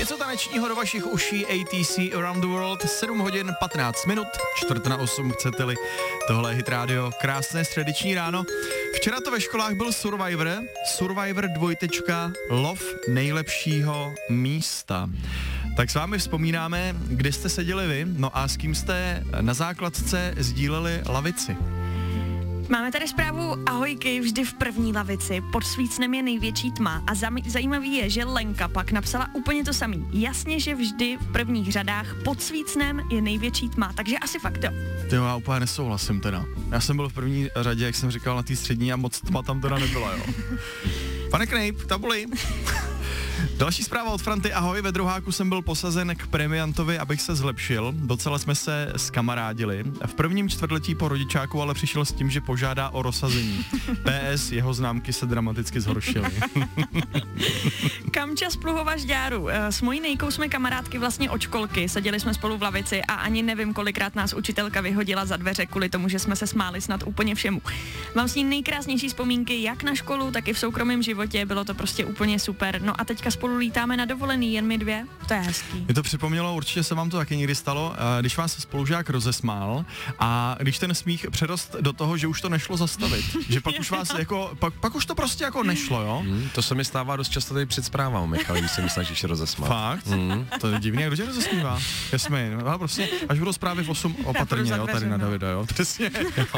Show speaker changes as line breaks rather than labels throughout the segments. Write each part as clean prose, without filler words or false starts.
Něco tanečního do vašich uší, ATC Around the World, 7 hodin 15 minut, 7:45, chcete-li. Tohle je Hit Radio, krásné středeční ráno. Včera to ve školách byl Survivor 2. Lov nejlepšího místa. Tak s vámi vzpomínáme, kde jste seděli vy, no a s kým jste na základce sdíleli lavici.
Máme tady zprávu ahojky, vždy v první lavici, pod svícnem je největší tma a zajímavý je, že Lenka pak napsala úplně to samý. Jasně, že vždy v prvních řadách pod svícnem je největší tma, takže asi fakt jo.
Ty já úplně nesouhlasím teda. Já jsem byl v první řadě, jak jsem říkal, na té střední a moc tma tam teda nebyla, jo. Pane Knejp, tabuli. Další zpráva od Franty, ahoj, ve druháku jsem byl posazen k premiantovi, abych se zlepšil, docela jsme se zkamarádili. V prvním čtvrtletí po rodičáku ale přišel s tím, že požádá o rozsazení. PS, jeho známky se dramaticky zhoršily.
Kamča z Pluhova Žďáru. S mojí Nejkou jsme kamarádky vlastně od školky, seděli jsme spolu v lavici a ani nevím, kolikrát nás učitelka vyhodila za dveře kvůli tomu, že jsme se smáli snad úplně všemu. Mám s ní nejkrásnější vzpomínky jak na školu, tak i v soukromém životě, bylo to prostě úplně super. No a teďka spolu lítáme na dovolený, jen my dvě, to je hezký.
Mě to připomnělo, určitě se vám to taky někdy stalo, když vás spolužák rozesmál a když ten smích přerost do toho, že už to nešlo zastavit, že pak už vás jako, pak už to prostě jako nešlo, jo?
To se mi stává dost často tady před zprávou, Michal, když se mi snažíš rozesmát.
Fakt? To je divný, kdo tě rozesmívá? Jasmin, no, prostě, až budou zprávy v 8 opatrně, jo, tady na Davida, jo, přesně.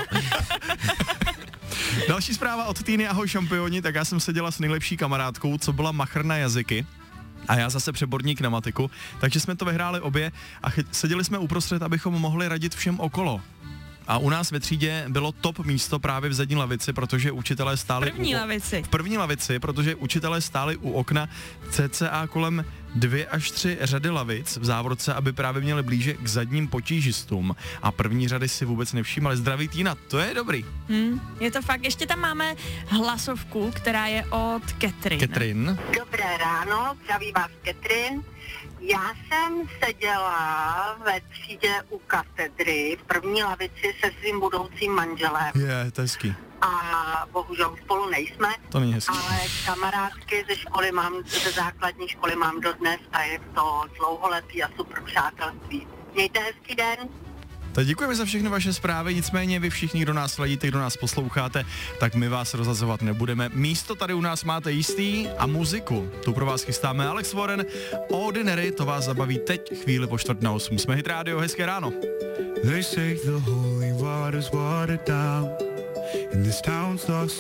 Další zpráva od Týny, ahoj šampioni, tak já jsem seděla s nejlepší kamarádkou, co byla machr na jazyky a já zase přeborník na matiku, takže jsme to vyhráli obě a seděli jsme uprostřed, abychom mohli radit všem okolo. A u nás ve třídě bylo top místo právě v zadní lavici, protože učitelé stáli v první lavici, protože učitelé stáli u okna cca kolem 2 až 3 řady lavic v závorce, aby právě měli blíže k zadním potížistům. A první řady si vůbec nevšímali. Zdraví Týna, to je dobrý.
Je to fakt, ještě tam máme hlasovku, která je od Catherine.
Dobré ráno, zdraví vás Catherine. Já jsem seděla ve třídě u katedry v první lavici se svým budoucím manželem.
To je hezký.
A bohužel spolu nejsme.
To není hezký.
Ale kamarádky ze základní školy mám dodnes a je to dlouholetý a super přátelství. Mějte hezký den.
Tak děkujeme za všechny vaše zprávy, nicméně vy všichni, kdo nás sledíte, kdo nás posloucháte, tak my vás rozhazovat nebudeme. Místo tady u nás máte jistý a muziku. Tu pro vás chystáme Alex Warren, Ordinary, to vás zabaví teď, chvíli po 7:45. Jsme Hit Radio, hezké ráno. They say the holy water's watered down, and this town's lost